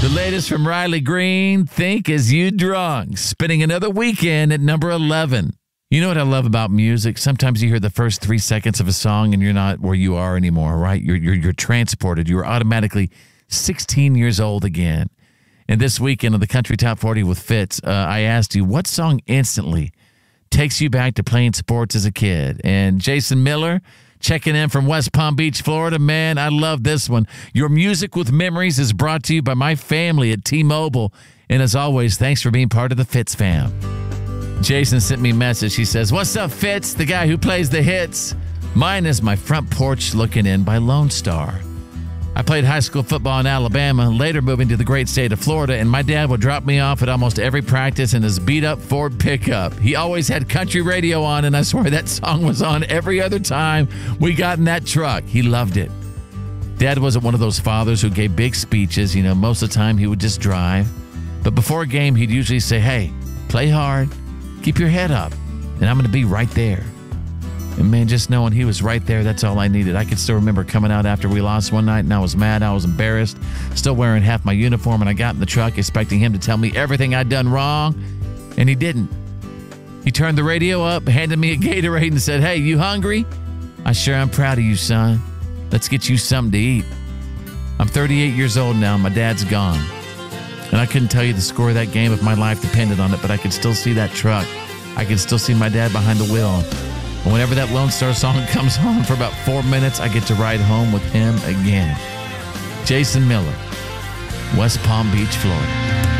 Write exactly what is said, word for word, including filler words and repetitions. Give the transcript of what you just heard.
The latest from Riley Green, Think As You Drunk, spending another weekend at number eleven. You know what I love about music? Sometimes you hear the first three seconds of a song and you're not where you are anymore, right? You're, you're, you're transported. You're automatically sixteen years old again. And this weekend of the Country Top forty with Fitz, uh, I asked you, what song instantly takes you back to playing sports as a kid? And Jason Miller, checking in from West Palm Beach, Florida. Man, I love this one. Your Music with Memories is brought to you by my family at T-Mobile. And as always, thanks for being part of the Fitz fam. Jason sent me a message. He says, what's up, Fitz? The guy who plays the hits. Mine is My Front Porch Looking In by Lone Star. I played high school football in Alabama, later moving to the great state of Florida, and my dad would drop me off at almost every practice in his beat-up Ford pickup. He always had country radio on, and I swear that song was on every other time we got in that truck. He loved it. Dad wasn't one of those fathers who gave big speeches. You know, most of the time he would just drive. But before a game, he'd usually say, hey, play hard, keep your head up, and I'm going to be right there. And man, just knowing he was right there, that's all I needed. I could still remember coming out after we lost one night, and I was mad, I was embarrassed, still wearing half my uniform, and I got in the truck expecting him to tell me everything I'd done wrong, and he didn't. He turned the radio up, handed me a Gatorade, and said, hey, you hungry? I sure am proud of you, son. Let's get you something to eat. I'm thirty-eight years old now, and my dad's gone. And I couldn't tell you the score of that game if my life depended on it, but I could still see that truck. I could still see my dad behind the wheel. And whenever that Lone Star song comes on for about four minutes, I get to ride home with him again. Jason Miller, West Palm Beach, Florida.